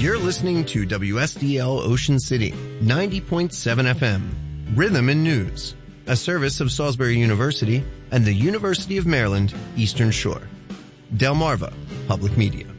You're listening to WSDL Ocean City, 90.7 FM, Rhythm and News, a service of Salisbury University and the University of Maryland, Eastern Shore. Delmarva Public Media.